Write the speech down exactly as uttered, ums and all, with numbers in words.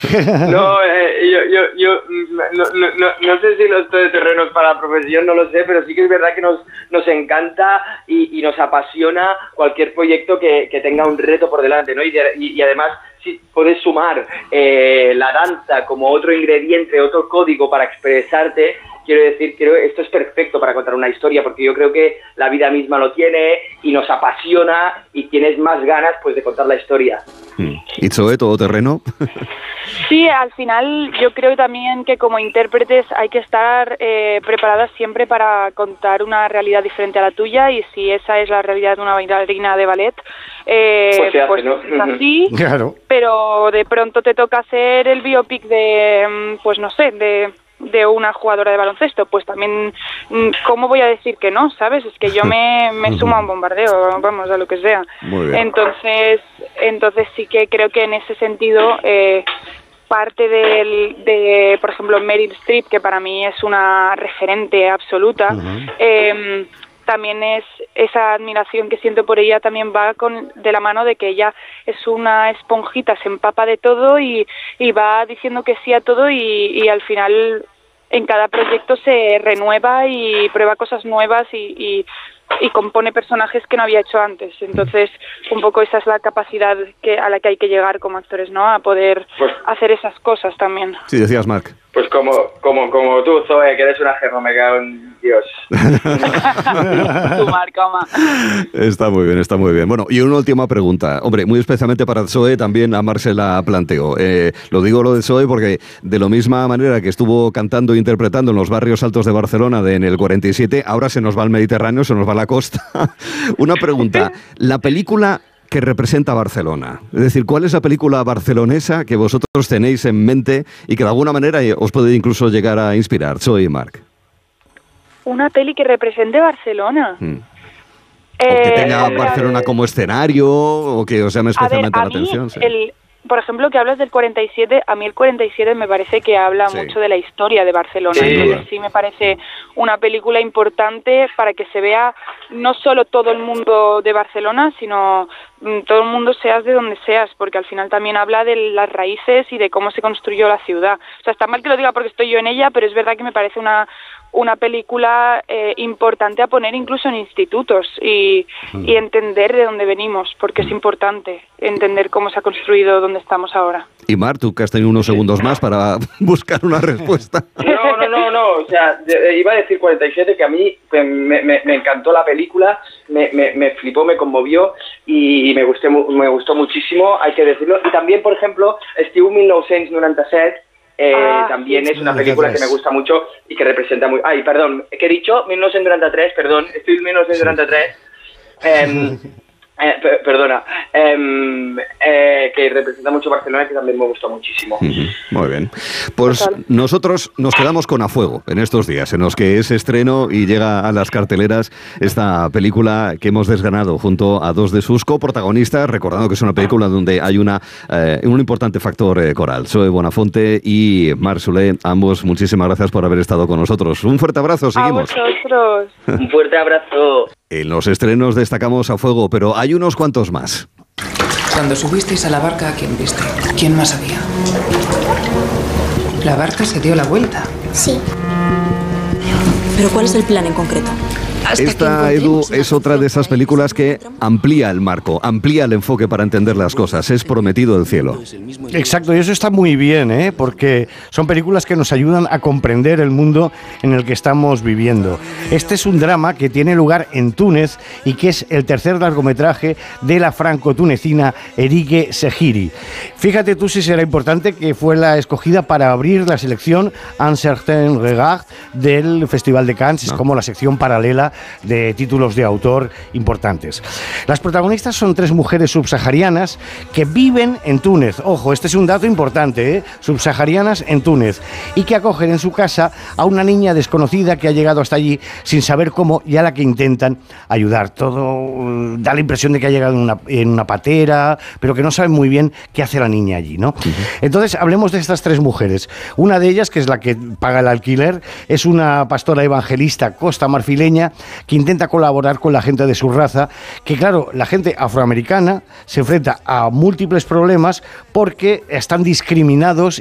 No, eh, yo, yo, yo no, no, no, no sé si los todoterrenos para la profesión, no lo sé, pero sí que es verdad que nos, nos encanta y, y nos apasiona cualquier proyecto que, que tenga un reto por delante, ¿no? Y, de, y, y además, si puedes sumar eh, la danza como otro ingrediente, otro código para expresarte, quiero decir, creo que esto es perfecto para contar una historia, porque yo creo que la vida misma lo tiene y nos apasiona y tienes más ganas pues de contar la historia. ¿Y Zoe, todoterreno? Sí, al final yo creo también que como intérpretes hay que estar eh, preparadas siempre para contar una realidad diferente a la tuya, y si esa es la realidad de una bailarina de ballet, eh, pues, se hace, pues ¿no? es así, Claro. Pero de pronto te toca hacer el biopic de, pues no sé, de... de una jugadora de baloncesto, pues también, ¿cómo voy a decir que no? ¿Sabes? Es que yo me, me sumo a un bombardeo, vamos, a lo que sea. Muy bien. Entonces, entonces sí que creo que en ese sentido, eh, parte del, de, por ejemplo, Meryl Streep, que para mí es una referente absoluta, uh-huh. eh, también es esa admiración que siento por ella, también va con de la mano de que ella es una esponjita, se empapa de todo y, y va diciendo que sí a todo, y, y al final en cada proyecto se renueva y prueba cosas nuevas y, y, y compone personajes que no había hecho antes. Entonces, un poco esa es la capacidad que a la que hay que llegar como actores, ¿no? A poder pues, hacer esas cosas también. Sí, decías, Marc. Pues como, como, como tú, Zoe, que eres una germa, me cago en Dios. Tu marca, ma. Está muy bien, está muy bien. Bueno, y una última pregunta. Hombre, muy especialmente para Zoe, también a Marc se la planteo. Eh, lo digo lo de Zoe porque de la misma manera que estuvo cantando e interpretando en los barrios altos de Barcelona de, en el cuarenta y siete, ahora se nos va al Mediterráneo, se nos va a la costa. Una pregunta. La película que representa Barcelona. Es decir, ¿cuál es la película barcelonesa que vosotros tenéis en mente y que de alguna manera os puede incluso llegar a inspirar? Zoe y Marc. Una peli que represente Barcelona. Hmm. O que Eh, tenga hombre, Barcelona como escenario, o que os llame especialmente a ver, a la mí, atención. Sí. El, por ejemplo, que hablas del cuarenta y siete, a mí el cuarenta y siete me parece que habla Sí. mucho de la historia de Barcelona. Sí. Entonces sí me parece una película importante para que se vea no solo todo el mundo de Barcelona, sino mm, todo el mundo, seas de donde seas, porque al final también habla de las raíces y de cómo se construyó la ciudad. O sea, está mal que lo diga porque estoy yo en ella, pero es verdad que me parece una una película eh, importante a poner incluso en institutos y, mm. y entender de dónde venimos, porque es importante entender cómo se ha construido donde estamos ahora. Y Marc, tú que has tenido unos segundos más para buscar una respuesta. No, no, no, no, o sea, iba a decir cuarenta y siete, que a mí me, me, me encantó la película, me, me, me flipó, me conmovió y me gusté, me gustó muchísimo, hay que decirlo. Y también, por ejemplo, Estiu mil nou-cents noranta-set, Eh, ah, también sí, es una película que me gusta mucho y que representa muy... Ay, perdón, ¿qué he dicho? mil novecientos noranta-tres, perdón, estoy en mil novecientos noranta-tres. Eh, eh, per- perdona. Eh, eh, que representa mucho Barcelona, que también me gustó muchísimo. Muy bien. Pues Total. Nosotros nos quedamos con A Fuego en estos días, en los que es estreno y llega a las carteleras esta película que hemos desgranado junto a dos de sus coprotagonistas, recordando que es una película donde hay una eh, un importante factor eh, coral. Zoe Bonafonte y Marc Soler, ambos, muchísimas gracias por haber estado con nosotros. Un fuerte abrazo, seguimos. A vosotros. Un fuerte abrazo. En los estrenos destacamos A Fuego, pero hay unos cuantos más. Cuando subisteis a la barca, ¿a quién viste? ¿Quién más había? La barca se dio la vuelta. Sí. ¿Pero cuál es el plan en concreto? Esta, Edu, es otra de esas películas que amplía el marco, amplía el enfoque para entender las cosas. Es Prometido el cielo. Exacto, y eso está muy bien, ¿eh? Porque son películas que nos ayudan a comprender el mundo en el que estamos viviendo. Este es un drama que tiene lugar en Túnez y que es el tercer largometraje de la franco-tunecina Erigue Sehiri. Fíjate tú si será importante que fue la escogida para abrir la selección Un certain regard del Festival de Cannes, no. Es como la sección paralela de títulos de autor importantes. Las protagonistas son tres mujeres subsaharianas que viven en Túnez. Ojo, este es un dato importante, ¿eh? Subsaharianas en Túnez, y que acogen en su casa a una niña desconocida que ha llegado hasta allí sin saber cómo y a la que intentan ayudar. Todo da la impresión de que ha llegado en una, en una patera, pero que no saben muy bien qué hace la niña allí, ¿no? Uh-huh. Entonces, hablemos de estas tres mujeres. Una de ellas, que es la que paga el alquiler, es una pastora evangelista costamarfileña que intenta colaborar con la gente de su raza, que claro, la gente afroamericana se enfrenta a múltiples problemas porque están discriminados